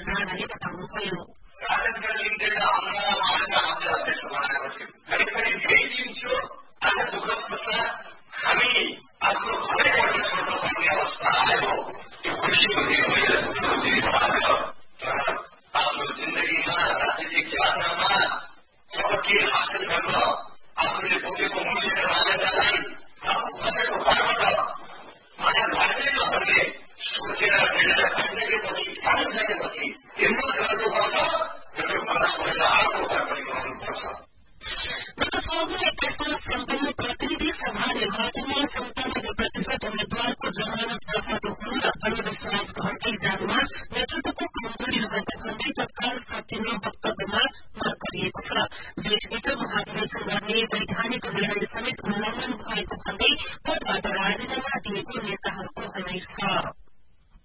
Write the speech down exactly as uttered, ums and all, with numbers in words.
राणाले बताउनुभयो। राजनका निम्ति आन्दोलनका अध्यक्ष बनाएको थियो। करिब यही दिन थियो आज दुःखद पश्चात हामी आफ्नो घरै पढ्न छोड्नु पर्ने अवस्था आयो। त्यो खुसी हुने होइन, दुःख हुने भएको तर आफ्नो जिन्दगीमा राजनीतिक यात्रामा जब के हासिल गर्न आफूले बोकेको मूल्य र मान्यतालाई आफू बसेको घरबाट माया लाग्दैन भन्ने सोचेर निर्णय भइसकेपछि थालिसकेपछि हिम्मत गर्नुपर्छ र त्यो मानिसलाई अर्को घर पनि गर्नुपर्छ। गत फागुन एक्काइसमा सम्पन्न प्रतिनिधि सभा निर्वाचनमा सन्तानब्बे प्रतिशत उम्मेद्वारको जमानत दफातो हुनु र अविश्वास घट्दै जानुमा नेतृत्वको कमजोरी रहेको भन्दै तत्काल साक्षीमा वक्तव्यमा माग गरिएको छ। जेठभित्र महाधिवेशन गर्ने वैधानिक निर्णय समेत उल्लंघन भएको भन्दै पदबाट राजीनामा दिएको नेताहरूको भनाइ छ।